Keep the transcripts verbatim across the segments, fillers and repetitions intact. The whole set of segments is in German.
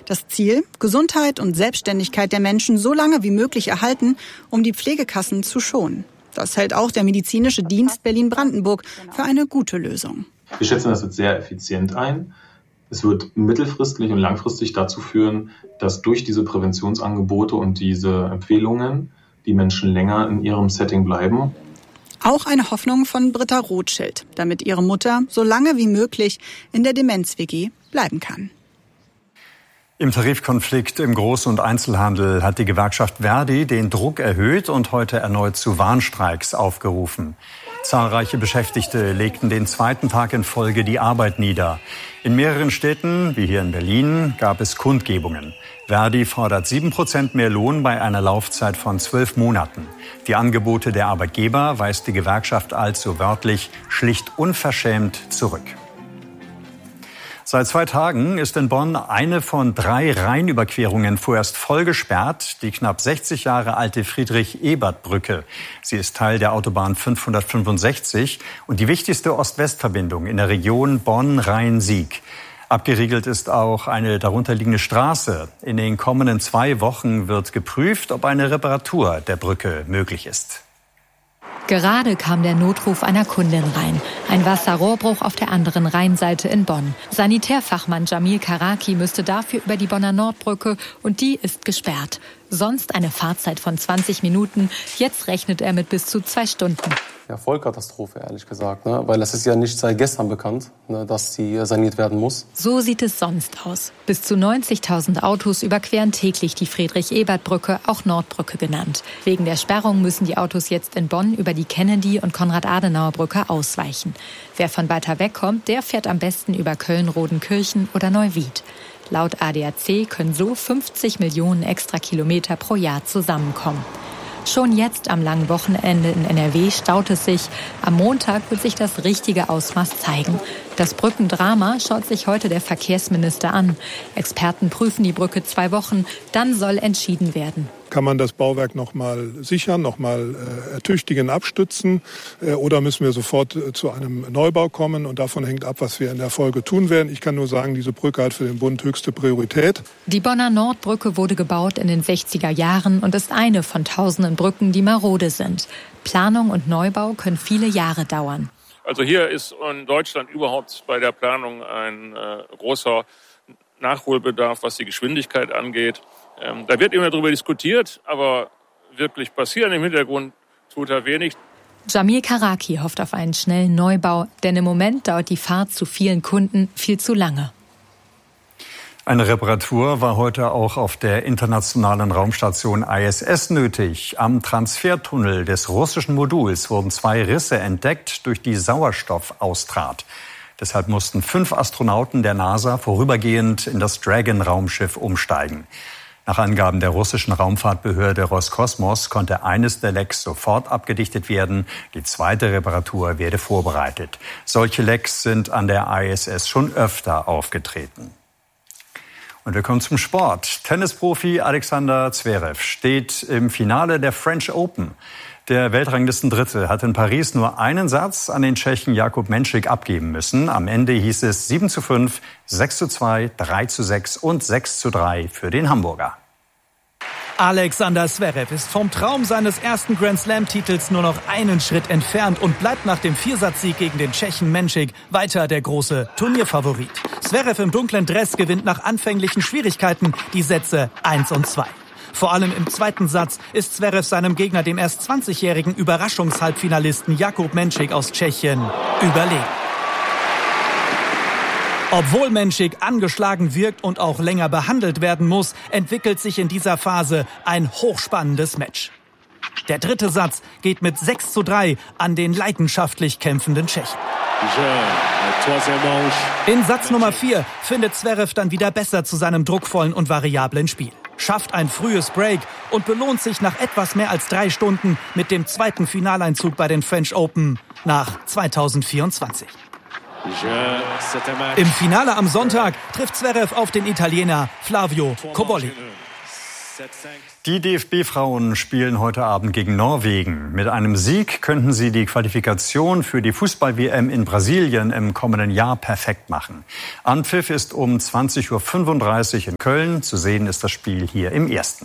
Das Ziel: Gesundheit und Selbstständigkeit der Menschen so lange wie möglich erhalten, um die Pflegekassen zu schonen. Das hält auch der medizinische Dienst Berlin-Brandenburg für eine gute Lösung. Wir schätzen das jetzt sehr effizient ein. Es wird mittelfristig und langfristig dazu führen, dass durch diese Präventionsangebote und diese Empfehlungen die Menschen länger in ihrem Setting bleiben. Auch eine Hoffnung von Britta Rothschild, damit ihre Mutter so lange wie möglich in der Demenz-W G bleiben kann. Im Tarifkonflikt im Groß- und Einzelhandel hat die Gewerkschaft Verdi den Druck erhöht und heute erneut zu Warnstreiks aufgerufen. Zahlreiche Beschäftigte legten den zweiten Tag in Folge die Arbeit nieder. In mehreren Städten, wie hier in Berlin, gab es Kundgebungen. Verdi fordert sieben Prozent mehr Lohn bei einer Laufzeit von zwölf Monaten. Die Angebote der Arbeitgeber weist die Gewerkschaft also wörtlich schlicht unverschämt zurück. Seit zwei Tagen ist in Bonn eine von drei Rheinüberquerungen vorerst voll gesperrt, die knapp sechzig Jahre alte Friedrich-Ebert-Brücke. Sie ist Teil der Autobahn fünfhundertfünfundsechzig und die wichtigste Ost-West-Verbindung in der Region Bonn-Rhein-Sieg. Abgeriegelt ist auch eine darunterliegende Straße. In den kommenden zwei Wochen wird geprüft, ob eine Reparatur der Brücke möglich ist. Gerade kam der Notruf einer Kundin rein. Ein Wasserrohrbruch auf der anderen Rheinseite in Bonn. Sanitärfachmann Jamil Karaki müsste dafür über die Bonner Nordbrücke und die ist gesperrt. Sonst eine Fahrzeit von zwanzig Minuten. Jetzt rechnet er mit bis zu zwei Stunden. Ja, Vollkatastrophe, ehrlich gesagt, ne? Weil es ist ja nicht seit gestern bekannt, ne, dass sie saniert werden muss. So sieht es sonst aus. Bis zu neunzigtausend Autos überqueren täglich die Friedrich-Ebert-Brücke, auch Nordbrücke genannt. Wegen der Sperrung müssen die Autos jetzt in Bonn über die Kennedy- und Konrad-Adenauer-Brücke ausweichen. Wer von weiter weg kommt, der fährt am besten über Köln-Rodenkirchen oder Neuwied. Laut A D A C können so fünfzig Millionen extra Kilometer pro Jahr zusammenkommen. Schon jetzt am langen Wochenende in N R W staut es sich. Am Montag wird sich das richtige Ausmaß zeigen. Das Brückendrama schaut sich heute der Verkehrsminister an. Experten prüfen die Brücke zwei Wochen, dann soll entschieden werden. Kann man das Bauwerk noch mal sichern, noch mal äh, ertüchtigen, abstützen? Äh, oder müssen wir sofort äh, zu einem Neubau kommen? Und davon hängt ab, was wir in der Folge tun werden. Ich kann nur sagen, diese Brücke hat für den Bund höchste Priorität. Die Bonner Nordbrücke wurde gebaut in den sechziger Jahren und ist eine von tausenden Brücken, die marode sind. Planung und Neubau können viele Jahre dauern. Also hier ist in Deutschland überhaupt bei der Planung ein äh, großer Nachholbedarf, was die Geschwindigkeit angeht. Ähm, da wird immer darüber diskutiert, aber wirklich passieren im Hintergrund tut da wenig. Jamil Karaki hofft auf einen schnellen Neubau, denn im Moment dauert die Fahrt zu vielen Kunden viel zu lange. Eine Reparatur war heute auch auf der internationalen Raumstation I S S nötig. Am Transfertunnel des russischen Moduls wurden zwei Risse entdeckt, durch die Sauerstoff austrat. Deshalb mussten fünf Astronauten der NASA vorübergehend in das Dragon-Raumschiff umsteigen. Nach Angaben der russischen Raumfahrtbehörde Roskosmos konnte eines der Lecks sofort abgedichtet werden. Die zweite Reparatur werde vorbereitet. Solche Lecks sind an der I S S schon öfter aufgetreten. Und wir kommen zum Sport. Tennisprofi Alexander Zverev steht im Finale der French Open. Der Weltranglistendritte hat in Paris nur einen Satz an den Tschechen Jakub Menšík abgeben müssen. Am Ende hieß es sieben zu fünf, sechs zu zwei, drei zu sechs und sechs zu drei für den Hamburger. Alexander Zverev ist vom Traum seines ersten Grand-Slam-Titels nur noch einen Schritt entfernt und bleibt nach dem Viersatzsieg gegen den Tschechen Menšík weiter der große Turnierfavorit. Zverev im dunklen Dress gewinnt nach anfänglichen Schwierigkeiten die Sätze eins und zwei. Vor allem im zweiten Satz ist Zverev seinem Gegner, dem erst zwanzigjährigen Überraschungshalbfinalisten Jakub Menšík aus Tschechien, überlegen. Obwohl Menšík angeschlagen wirkt und auch länger behandelt werden muss, entwickelt sich in dieser Phase ein hochspannendes Match. Der dritte Satz geht mit sechs zu drei an den leidenschaftlich kämpfenden Tschechen. In Satz Nummer vier findet Zverev dann wieder besser zu seinem druckvollen und variablen Spiel. Schafft ein frühes Break und belohnt sich nach etwas mehr als drei Stunden mit dem zweiten Finaleinzug bei den French Open nach zweitausendvierundzwanzig. Im Finale am Sonntag trifft Zverev auf den Italiener Flavio Cobolli. Die D F B-Frauen spielen heute Abend gegen Norwegen. Mit einem Sieg könnten sie die Qualifikation für die Fußball-W M in Brasilien im kommenden Jahr perfekt machen. Anpfiff ist um zwanzig Uhr fünfunddreißig in Köln. Zu sehen ist das Spiel hier im Ersten.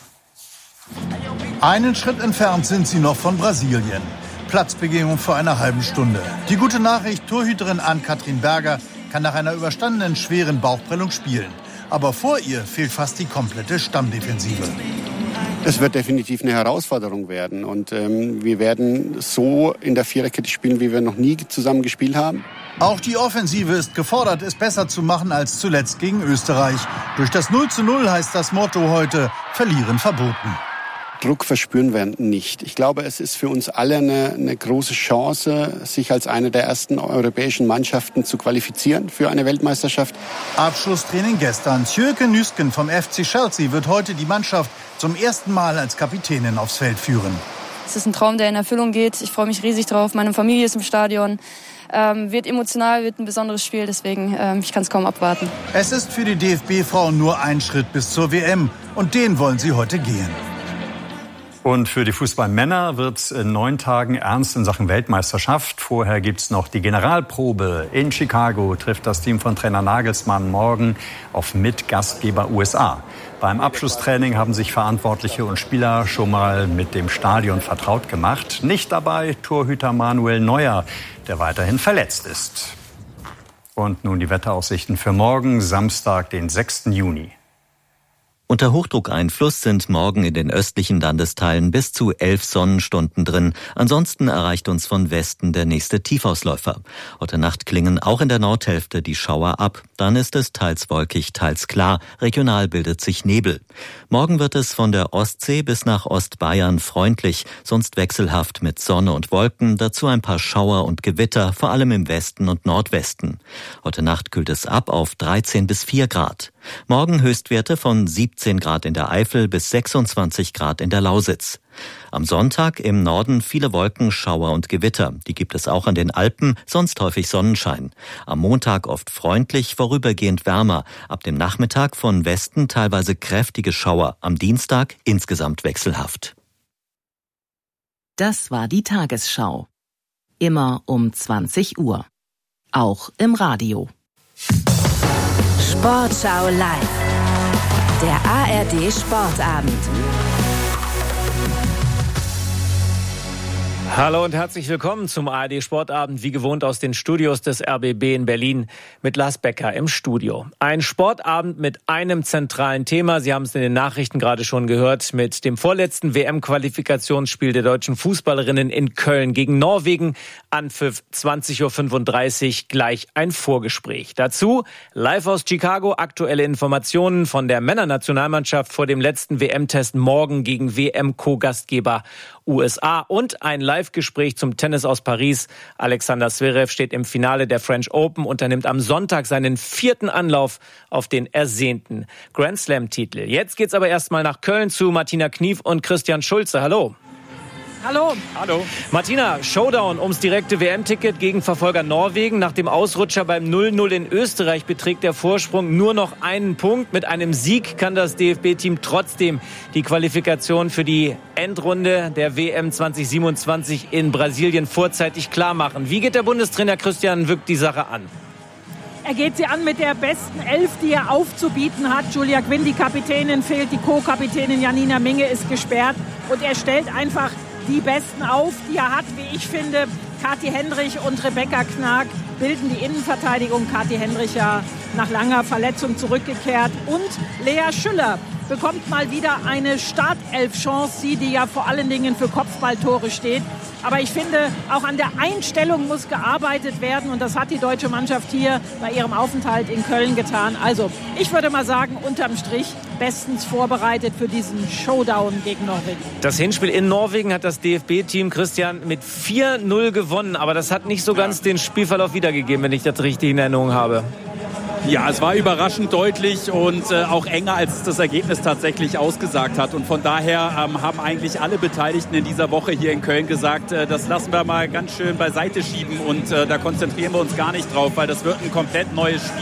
Einen Schritt entfernt sind sie noch von Brasilien. Platzbegehung vor einer halben Stunde. Die gute Nachricht, Torhüterin Ann-Kathrin Berger kann nach einer überstandenen schweren Bauchprellung spielen. Aber vor ihr fehlt fast die komplette Stammdefensive. Es wird definitiv eine Herausforderung werden. Und ähm, wir werden so in der Viererkette spielen, wie wir noch nie zusammen gespielt haben. Auch die Offensive ist gefordert, es besser zu machen als zuletzt gegen Österreich. Durch das null zu null heißt das Motto heute, verlieren verboten. Druck verspüren wir nicht. Ich glaube, es ist für uns alle eine, eine große Chance, sich als eine der ersten europäischen Mannschaften zu qualifizieren für eine Weltmeisterschaft. Abschlusstraining gestern. Tjøke Nüsken vom F C Chelsea wird heute die Mannschaft zum ersten Mal als Kapitänin aufs Feld führen. Es ist ein Traum, der in Erfüllung geht. Ich freue mich riesig drauf. Meine Familie ist im Stadion. Ähm, wird emotional, wird ein besonderes Spiel. Deswegen, ähm, ich kann es kaum abwarten. Es ist für die D F B-Frauen nur ein Schritt bis zur W M. Und den wollen sie heute gehen. Und für die Fußballmänner wird es in neun Tagen ernst in Sachen Weltmeisterschaft. Vorher gibt's noch die Generalprobe. In Chicago trifft das Team von Trainer Nagelsmann morgen auf Mitgastgeber U S A. Beim Abschlusstraining haben sich Verantwortliche und Spieler schon mal mit dem Stadion vertraut gemacht. Nicht dabei Torhüter Manuel Neuer, der weiterhin verletzt ist. Und nun die Wetteraussichten für morgen, Samstag, den sechsten Juni. Unter Hochdruckeinfluss sind morgen in den östlichen Landesteilen bis zu elf Sonnenstunden drin. Ansonsten erreicht uns von Westen der nächste Tiefausläufer. Heute Nacht klingen auch in der Nordhälfte die Schauer ab. Dann ist es teils wolkig, teils klar. Regional bildet sich Nebel. Morgen wird es von der Ostsee bis nach Ostbayern freundlich, sonst wechselhaft mit Sonne und Wolken. Dazu ein paar Schauer und Gewitter, vor allem im Westen und Nordwesten. Heute Nacht kühlt es ab auf dreizehn bis vier Grad. Morgen Höchstwerte von siebzehn Grad in der Eifel bis sechsundzwanzig Grad in der Lausitz. Am Sonntag im Norden viele Wolken, Schauer und Gewitter. Die gibt es auch an den Alpen, sonst häufig Sonnenschein. Am Montag oft freundlich, vorübergehend wärmer. Ab dem Nachmittag von Westen teilweise kräftige Schauer. Am Dienstag insgesamt wechselhaft. Das war die Tagesschau. Immer um zwanzig Uhr. Auch im Radio. Sportschau live. Der A R D Sportabend. Hallo und herzlich willkommen zum A R D Sportabend, wie gewohnt aus den Studios des R B B in Berlin mit Lars Becker im Studio. Ein Sportabend mit einem zentralen Thema. Sie haben es in den Nachrichten gerade schon gehört, mit dem vorletzten W M-Qualifikationsspiel der deutschen Fußballerinnen in Köln gegen Norwegen. Anpfiff zwanzig Uhr fünfunddreißig, gleich ein Vorgespräch. Dazu live aus Chicago aktuelle Informationen von der Männernationalmannschaft vor dem letzten W M-Test morgen gegen W M-Co-Gastgeber U S A und ein Live-Gespräch zum Tennis aus Paris. Alexander Zverev steht im Finale der French Open, unternimmt am Sonntag seinen vierten Anlauf auf den ersehnten Grand Slam-Titel. Jetzt geht's aber erstmal nach Köln zu Martina Knief und Christian Schulze. Hallo. Hallo. Hallo. Martina, Showdown ums direkte W M-Ticket gegen Verfolger Norwegen. Nach dem Ausrutscher beim null null in Österreich beträgt der Vorsprung nur noch einen Punkt. Mit einem Sieg kann das D F B-Team trotzdem die Qualifikation für die Endrunde der W M zwanzig siebenundzwanzig in Brasilien vorzeitig klar machen. Wie geht der Bundestrainer Christian Wück die Sache an? Er geht sie an mit der besten Elf, die er aufzubieten hat. Julia Quinn, die Kapitänin, fehlt. Die Co-Kapitänin Janina Minge ist gesperrt. Und er stellt einfach die Besten auf, die er hat, wie ich finde. Kathi Hendrich und Rebecca Knag bilden die Innenverteidigung. Kathi Hendrich ja nach langer Verletzung zurückgekehrt. Und Lea Schüller bekommt mal wieder eine Startelf-Chance. Sie, die ja vor allen Dingen für Kopfballtore steht. Aber ich finde, auch an der Einstellung muss gearbeitet werden. Und das hat die deutsche Mannschaft hier bei ihrem Aufenthalt in Köln getan. Also, ich würde mal sagen, unterm Strich bestens vorbereitet für diesen Showdown gegen Norwegen. Das Hinspiel in Norwegen hat das D F B-Team, Christian, mit vier null gewonnen. Aber das hat nicht so ganz den Spielverlauf wiedergegeben, wenn ich das richtig in Erinnerung habe. Ja, es war überraschend deutlich und äh, auch enger, als es das Ergebnis tatsächlich ausgesagt hat. Und von daher ähm, haben eigentlich alle Beteiligten in dieser Woche hier in Köln gesagt, äh, das lassen wir mal ganz schön beiseite schieben und äh, da konzentrieren wir uns gar nicht drauf, weil das wird ein komplett neues Spiel.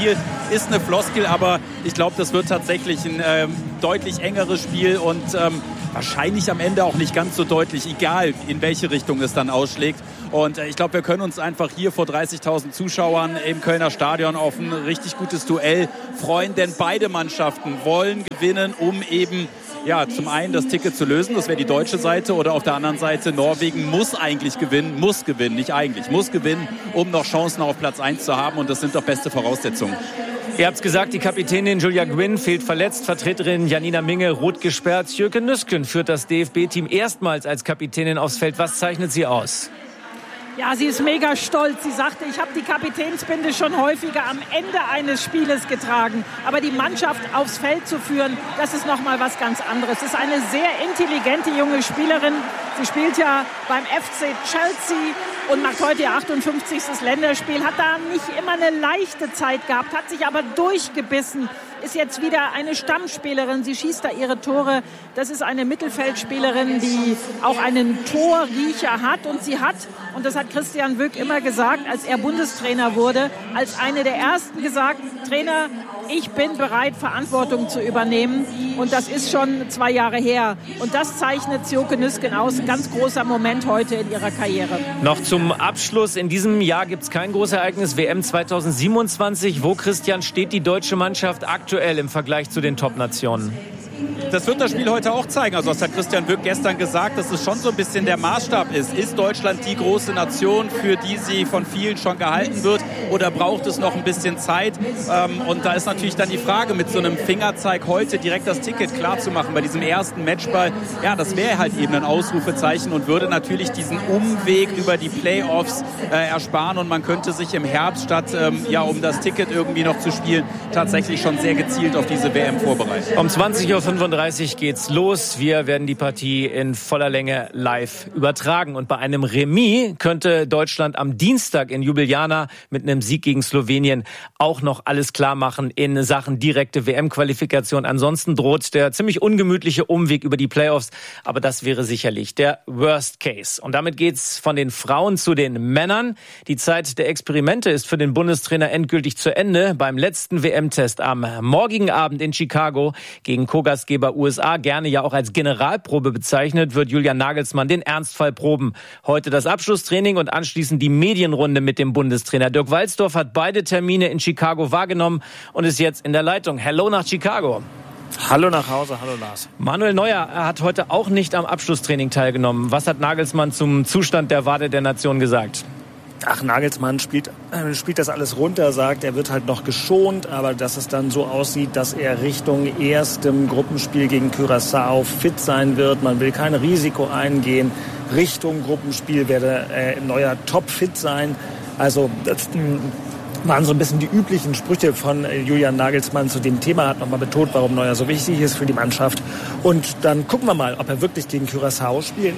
ist eine Floskel, aber ich glaube, das wird tatsächlich ein ähm, deutlich engeres Spiel und ähm, wahrscheinlich am Ende auch nicht ganz so deutlich, egal in welche Richtung es dann ausschlägt. Und äh, ich glaube, wir können uns einfach hier vor dreißigtausend Zuschauern im Kölner Stadion auf ein richtig gutes Duell freuen, denn beide Mannschaften wollen gewinnen, um eben ja, zum einen das Ticket zu lösen, das wäre die deutsche Seite, oder auf der anderen Seite Norwegen muss eigentlich gewinnen, muss gewinnen, nicht eigentlich, muss gewinnen, um noch Chancen auf Platz eins zu haben und das sind doch beste Voraussetzungen. Ihr habt es gesagt, die Kapitänin Julia Gwynn fehlt verletzt, Vertreterin Janina Minge rot gesperrt. Sjöke Nüsken führt das D F B-Team erstmals als Kapitänin aufs Feld. Was zeichnet sie aus? Ja, sie ist mega stolz. Sie sagte, ich habe die Kapitänsbinde schon häufiger am Ende eines Spieles getragen. Aber die Mannschaft aufs Feld zu führen, das ist noch mal was ganz anderes. Es ist eine sehr intelligente junge Spielerin. Sie spielt ja beim F C Chelsea und macht heute ihr achtundfünfzigsten Länderspiel. Hat da nicht immer eine leichte Zeit gehabt, hat sich aber durchgebissen. Ist jetzt wieder eine Stammspielerin. Sie schießt da ihre Tore. Das ist eine Mittelfeldspielerin, die auch einen Torriecher hat. Und sie hat, und das hat Christian Wück immer gesagt, als er Bundestrainer wurde, als eine der ersten gesagt, Trainer, ich bin bereit, Verantwortung zu übernehmen. Und das ist schon zwei Jahre her. Und das zeichnet Sjöke Nüsken aus. Ein ganz großer Moment heute in ihrer Karriere. Noch zum Abschluss. In diesem Jahr gibt es kein großes Ereignis. W M zweitausendsiebenundzwanzig. Wo, Christian, steht die deutsche Mannschaft aktuell im Vergleich zu den Top-Nationen? Das wird das Spiel heute auch zeigen. Also das hat Christian Wück gestern gesagt, dass es schon so ein bisschen der Maßstab ist. Ist Deutschland die große Nation, für die sie von vielen schon gehalten wird, oder braucht es noch ein bisschen Zeit? Und da ist natürlich dann die Frage, mit so einem Fingerzeig heute direkt das Ticket klar zu machen bei diesem ersten Matchball. Ja, das wäre halt eben ein Ausrufezeichen und würde natürlich diesen Umweg über die Playoffs äh, ersparen und man könnte sich im Herbst statt ähm, ja, um das Ticket irgendwie noch zu spielen, tatsächlich schon sehr gezielt auf diese W M vorbereiten. Um zwanzig Uhr fünfunddreißig geht's los. Wir werden die Partie in voller Länge live übertragen. Und bei einem Remis könnte Deutschland am Dienstag in Ljubljana mit einem Sieg gegen Slowenien auch noch alles klar machen in Sachen direkte W M-Qualifikation. Ansonsten droht der ziemlich ungemütliche Umweg über die Playoffs. Aber das wäre sicherlich der Worst Case. Und damit geht's von den Frauen zu den Männern. Die Zeit der Experimente ist für den Bundestrainer endgültig zu Ende. Beim letzten W M-Test am morgigen Abend in Chicago gegen Co-Gastgeber U S A, gerne ja auch als Generalprobe bezeichnet, wird Julian Nagelsmann den Ernstfall proben. Heute das Abschlusstraining und anschließend die Medienrunde mit dem Bundestrainer. Dirk Walzdorf hat beide Termine in Chicago wahrgenommen und ist jetzt in der Leitung. Hello nach Chicago. Hallo nach Hause, hallo Lars. Manuel Neuer hat heute auch nicht am Abschlusstraining teilgenommen. Was hat Nagelsmann zum Zustand der Wade der Nation gesagt? Ach, Nagelsmann spielt, äh, spielt das alles runter, sagt, er wird halt noch geschont, aber dass es dann so aussieht, dass er Richtung erstem Gruppenspiel gegen Curaçao fit sein wird. Man will kein Risiko eingehen. Richtung Gruppenspiel werde äh, Neuer topfit sein. Also das waren so ein bisschen die üblichen Sprüche von Julian Nagelsmann zu dem Thema, hat nochmal betont, warum Neuer so wichtig ist für die Mannschaft. Und dann gucken wir mal, ob er wirklich gegen Curaçao spielt.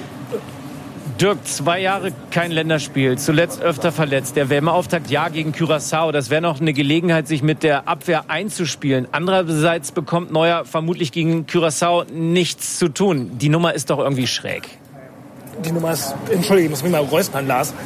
Dirk, zwei Jahre kein Länderspiel, zuletzt öfter verletzt. Der W M-Auftakt ja gegen Curaçao. Das wäre noch eine Gelegenheit, sich mit der Abwehr einzuspielen. Andererseits bekommt Neuer vermutlich gegen Curaçao nichts zu tun. Die Nummer ist doch irgendwie schräg. Die Nummer ist, entschuldige, ich muss mich mal räuspern, Lars.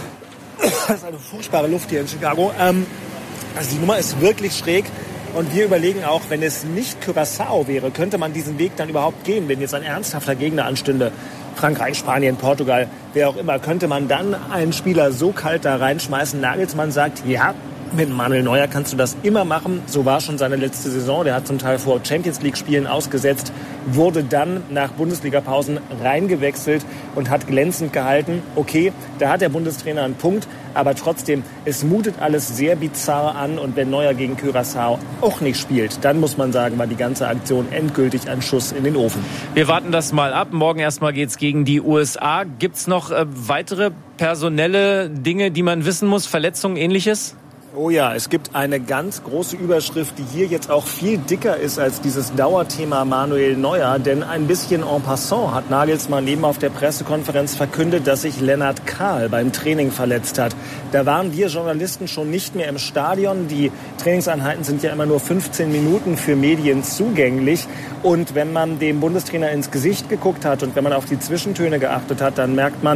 Das ist eine furchtbare Luft hier in Chicago. Ähm, also die Nummer ist wirklich schräg. Und wir überlegen auch, wenn es nicht Curaçao wäre, könnte man diesen Weg dann überhaupt gehen, wenn jetzt ein ernsthafter Gegner anstünde. Frankreich, Spanien, Portugal, wer auch immer, könnte man dann einen Spieler so kalt da reinschmeißen? Nagelsmann sagt, ja, mit Manuel Neuer kannst du das immer machen. So war schon seine letzte Saison. Der hat zum Teil vor Champions-League-Spielen ausgesetzt, wurde dann nach Bundesliga-Pausen reingewechselt und hat glänzend gehalten. Okay, da hat der Bundestrainer einen Punkt, aber trotzdem, es mutet alles sehr bizarr an. Und wenn Neuer gegen Curaçao auch nicht spielt, dann muss man sagen, war die ganze Aktion endgültig ein Schuss in den Ofen. Wir warten das mal ab. Morgen erstmal geht's gegen die U S A. Gibt's noch äh, weitere personelle Dinge, die man wissen muss? Verletzungen, Ähnliches? Oh ja, es gibt eine ganz große Überschrift, die hier jetzt auch viel dicker ist als dieses Dauerthema Manuel Neuer. Denn ein bisschen en passant hat Nagelsmann eben auf der Pressekonferenz verkündet, dass sich Lennart Kahl beim Training verletzt hat. Da waren wir Journalisten schon nicht mehr im Stadion. Die Trainingseinheiten sind ja immer nur fünfzehn Minuten für Medien zugänglich. Und wenn man dem Bundestrainer ins Gesicht geguckt hat und wenn man auf die Zwischentöne geachtet hat, dann merkt man,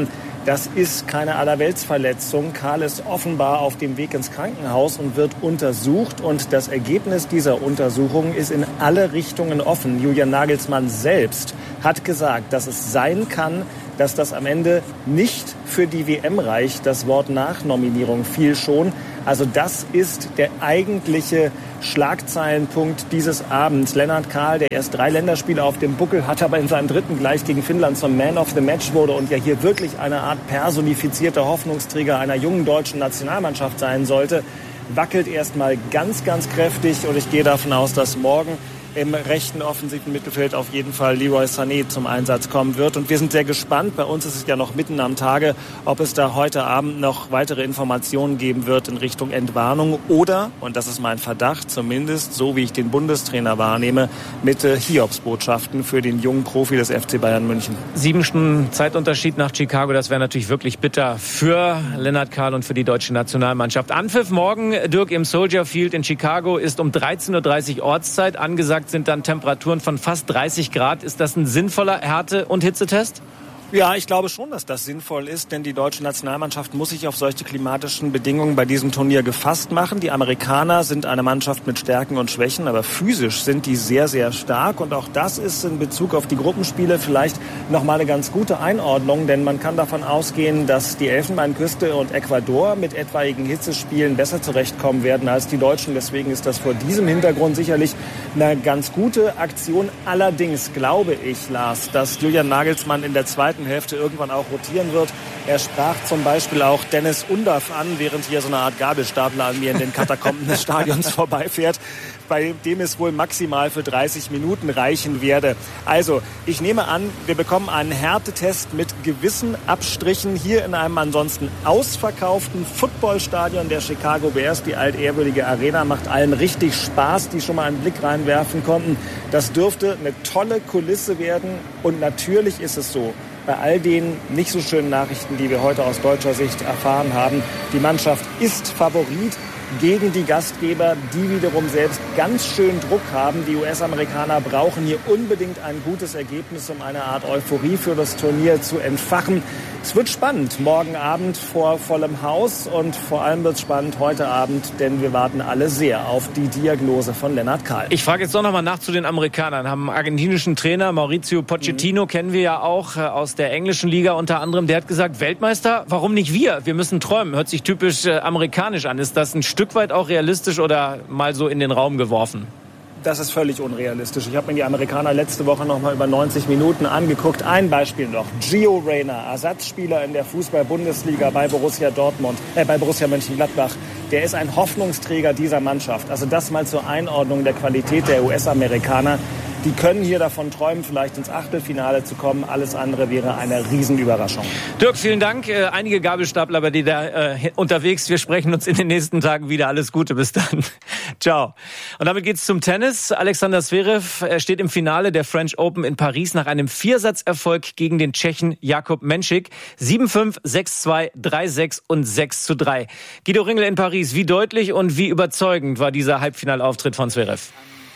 Das ist keine Allerweltsverletzung. Karl ist offenbar auf dem Weg ins Krankenhaus und wird untersucht. Und das Ergebnis dieser Untersuchung ist in alle Richtungen offen. Julian Nagelsmann selbst hat gesagt, dass es sein kann, dass das am Ende nicht für die W M reicht. Das Wort Nachnominierung fiel schon. Also das ist der eigentliche Schlagzeilenpunkt dieses Abends. Lennart Kahl, der erst drei Länderspiele auf dem Buckel hat, aber in seinem dritten gleich gegen Finnland zum Man of the Match wurde und ja hier wirklich eine Art personifizierter Hoffnungsträger einer jungen deutschen Nationalmannschaft sein sollte, wackelt erstmal ganz, ganz kräftig. Und ich gehe davon aus, dass morgen im rechten offensiven Mittelfeld auf jeden Fall Leroy Sané zum Einsatz kommen wird. Und wir sind sehr gespannt, bei uns ist es ja noch mitten am Tage, ob es da heute Abend noch weitere Informationen geben wird in Richtung Entwarnung oder, und das ist mein Verdacht, zumindest so wie ich den Bundestrainer wahrnehme, mit äh, Hiobsbotschaften für den jungen Profi des F C Bayern München. Sieben Stunden Zeitunterschied nach Chicago, das wäre natürlich wirklich bitter für Lennart Kahl und für die deutsche Nationalmannschaft. Anpfiff morgen, Dirk, im Soldier Field in Chicago ist um dreizehn Uhr dreißig Ortszeit angesagt. Sind dann Temperaturen von fast dreißig Grad. Ist das ein sinnvoller Härte- und Hitzetest? Ja, ich glaube schon, dass das sinnvoll ist, denn die deutsche Nationalmannschaft muss sich auf solche klimatischen Bedingungen bei diesem Turnier gefasst machen. Die Amerikaner sind eine Mannschaft mit Stärken und Schwächen, aber physisch sind die sehr, sehr stark. Und auch das ist in Bezug auf die Gruppenspiele vielleicht nochmal eine ganz gute Einordnung, denn man kann davon ausgehen, dass die Elfenbeinküste und Ecuador mit etwaigen Hitzespielen besser zurechtkommen werden als die Deutschen. Deswegen ist das vor diesem Hintergrund sicherlich eine ganz gute Aktion. Allerdings glaube ich, Lars, dass Julian Nagelsmann in der zweiten Hälfte irgendwann auch rotieren wird. Er sprach zum Beispiel auch Dennis Undaff an, während hier so eine Art Gabelstapler an mir in den Katakomben des Stadions vorbeifährt, bei dem es wohl maximal für dreißig Minuten reichen werde. Also, ich nehme an, wir bekommen einen Härtetest mit gewissen Abstrichen hier in einem ansonsten ausverkauften Footballstadion der Chicago Bears. Die altehrwürdige Arena macht allen richtig Spaß, die schon mal einen Blick reinwerfen konnten. Das dürfte eine tolle Kulisse werden und natürlich ist es so, bei all den nicht so schönen Nachrichten, die wir heute aus deutscher Sicht erfahren haben, die Mannschaft ist Favorit gegen die Gastgeber, die wiederum selbst ganz schön Druck haben. Die U S-Amerikaner brauchen hier unbedingt ein gutes Ergebnis, um eine Art Euphorie für das Turnier zu entfachen. Es wird spannend morgen Abend vor vollem Haus und vor allem wird es spannend heute Abend, denn wir warten alle sehr auf die Diagnose von Lennart Kahl. Ich frage jetzt doch noch mal nach zu den Amerikanern. Haben einen argentinischen Trainer, Mauricio Pochettino, mhm. kennen wir ja auch aus der englischen Liga unter anderem. Der hat gesagt, Weltmeister, warum nicht wir? Wir müssen träumen. Hört sich typisch äh, amerikanisch an. Ist das ein Stück weit auch realistisch oder mal so in den Raum geworfen? Das ist völlig unrealistisch. Ich habe mir die Amerikaner letzte Woche noch mal über neunzig Minuten angeguckt. Ein Beispiel noch. Gio Reyna, Ersatzspieler in der Fußball-Bundesliga bei Borussia Dortmund, äh, bei Borussia Mönchengladbach. Der ist ein Hoffnungsträger dieser Mannschaft. Also das mal zur Einordnung der Qualität der U S-Amerikaner. Die können hier davon träumen, vielleicht ins Achtelfinale zu kommen. Alles andere wäre eine Riesenüberraschung. Dirk, vielen Dank. Äh, einige Gabelstapler bei dir da äh, unterwegs. Wir sprechen uns in den nächsten Tagen wieder. Alles Gute, bis dann. Ciao. Und damit geht's zum Tennis. Alexander Zverev er steht im Finale der French Open in Paris nach einem Viersatzerfolg gegen den Tschechen Jakub Menšík. sieben fünf, sechs zwei, drei sechs und sechs zu drei. Guido Ringel in Paris. Wie deutlich und wie überzeugend war dieser Halbfinalauftritt von Zverev?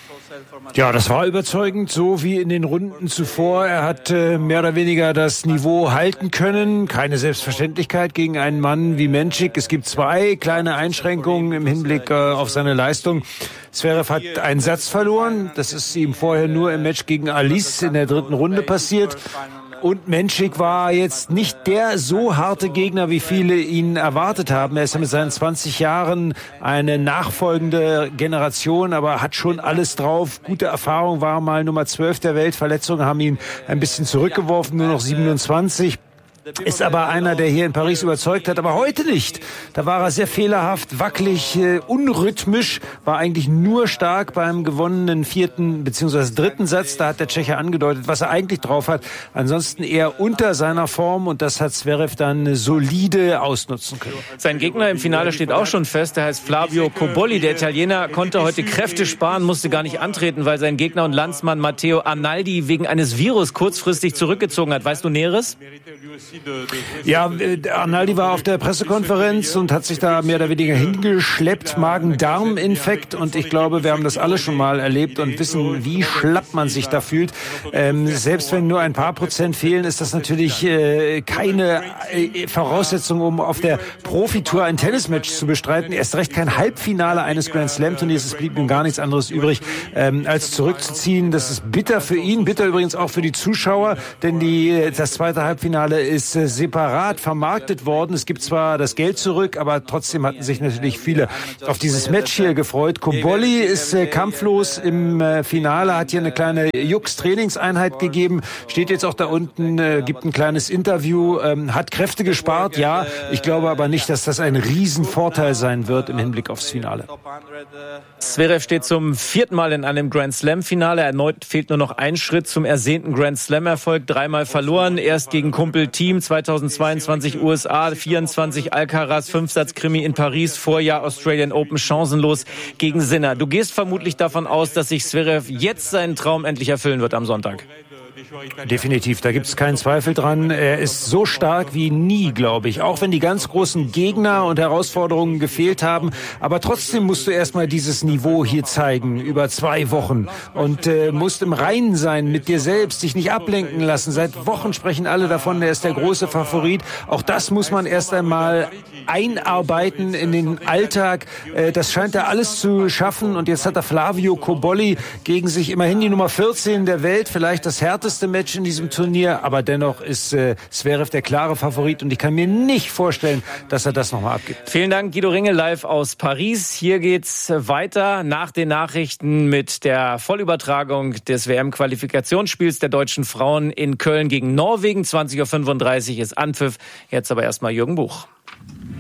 Ja, das war überzeugend, so wie in den Runden zuvor. Er hat äh, mehr oder weniger das Niveau halten können. Keine Selbstverständlichkeit gegen einen Mann wie Menšík. Es gibt zwei kleine Einschränkungen im Hinblick äh, auf seine Leistung. Zverev hat einen Satz verloren. Das ist ihm vorher nur im Match gegen Alice in der dritten Runde passiert. Und Menšík war jetzt nicht der so harte Gegner, wie viele ihn erwartet haben. Er ist ja mit seinen zwanzig Jahren eine nachfolgende Generation, aber hat schon alles drauf. Gute Erfahrung, war mal Nummer zwölf der Welt. Verletzungen haben ihn ein bisschen zurückgeworfen, nur noch siebenundzwanzig. Ist aber einer, der hier in Paris überzeugt hat, aber heute nicht. Da war er sehr fehlerhaft, wackelig, äh, unrhythmisch, war eigentlich nur stark beim gewonnenen vierten bzw. dritten Satz. Da hat der Tscheche angedeutet, was er eigentlich drauf hat. Ansonsten eher unter seiner Form und das hat Zverev dann solide ausnutzen können. Sein Gegner im Finale steht auch schon fest. Der heißt Flavio Cobolli. Der Italiener konnte heute Kräfte sparen, musste gar nicht antreten, weil sein Gegner und Landsmann Matteo Arnaldi wegen eines Virus kurzfristig zurückgezogen hat. Weißt du Näheres? Ja, Arnaldi war auf der Pressekonferenz und hat sich da mehr oder weniger hingeschleppt, Magen-Darm-Infekt, und ich glaube, wir haben das alle schon mal erlebt und wissen, wie schlapp man sich da fühlt. Ähm, selbst wenn nur ein paar Prozent fehlen, ist das natürlich äh, keine äh, Voraussetzung, um auf der Profitour ein Tennismatch zu bestreiten. Erst recht kein Halbfinale eines Grand Slam Turniers. Es blieb ihm gar nichts anderes übrig, ähm, als zurückzuziehen. Das ist bitter für ihn, bitter übrigens auch für die Zuschauer, denn die, das zweite Halbfinale ist äh, separat vermarktet worden. Es gibt zwar das Geld zurück, aber trotzdem hatten sich natürlich viele auf dieses Match hier gefreut. Cobolli ist äh, kampflos im äh, Finale, hat hier eine kleine Jux-Trainingseinheit gegeben, steht jetzt auch da unten, äh, gibt ein kleines Interview, ähm, hat Kräfte gespart, ja. Ich glaube aber nicht, dass das ein Riesenvorteil sein wird im Hinblick aufs Finale. Zverev steht zum vierten Mal in einem Grand Slam-Finale. Erneut fehlt nur noch ein Schritt zum ersehnten Grand Slam-Erfolg. Dreimal verloren. Erst gegen Kumpel Thiem zweitausendzweiundzwanzig U S A, vierundzwanzig Alcaraz, Fünfsatz-Krimi in Paris, Vorjahr Australian Open chancenlos gegen Sinner. Du gehst vermutlich davon aus, dass sich Zverev jetzt seinen Traum endlich erfüllen wird am Sonntag. Definitiv, da gibt es keinen Zweifel dran. Er ist so stark wie nie, glaube ich. Auch wenn die ganz großen Gegner und Herausforderungen gefehlt haben. Aber trotzdem musst du erstmal dieses Niveau hier zeigen, über zwei Wochen. Und äh, musst im Reinen sein mit dir selbst, dich nicht ablenken lassen. Seit Wochen sprechen alle davon, er ist der große Favorit. Auch das muss man erst einmal einarbeiten in den Alltag. Äh, das scheint er alles zu schaffen. Und jetzt hat er Flavio Cobolli gegen sich, immerhin die Nummer vierzehn der Welt, vielleicht das härteste Match in diesem Turnier, aber dennoch ist äh, Zverev der klare Favorit und ich kann mir nicht vorstellen, dass er das nochmal abgibt. Vielen Dank, Guido Ringel, live aus Paris. Hier geht's weiter nach den Nachrichten mit der Vollübertragung des W M-Qualifikationsspiels der deutschen Frauen in Köln gegen Norwegen. zwanzig Uhr fünfunddreißig ist Anpfiff. Jetzt aber erstmal Jürgen Buch.